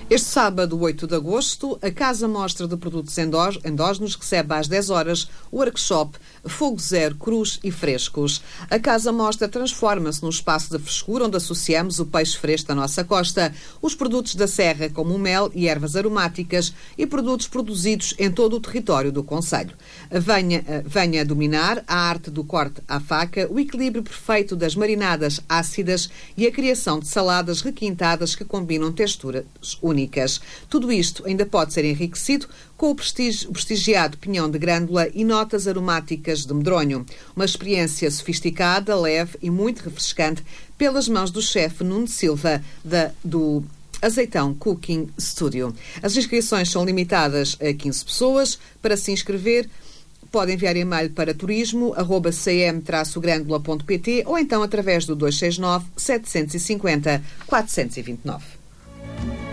Este sábado, 8 de agosto, a Casa Mostra de Produtos Endógenos recebe às 10 horas o workshop Fogo Zero, Crus e Frescos. A Casa Mostra transforma-se num espaço de frescura onde associamos o peixe fresco da nossa costa, os produtos da serra como o mel e ervas aromáticas e produtos produzidos em todo o território do concelho. Venha dominar a arte do corte à faca, o equilíbrio perfeito das marinadas ácidas e a criação de saladas requintadas que combinam texturas únicas. Tudo isto ainda pode ser enriquecido com o prestigiado pinhão de grândula e notas aromáticas de medronho. Uma experiência sofisticada, leve e muito refrescante pelas mãos do chefe Nuno Silva, do Azeitão Cooking Studio. As inscrições são limitadas a 15 pessoas. Para se inscrever, pode enviar e-mail para turismo@cm-grandula.pt ou então através do 269 750 429.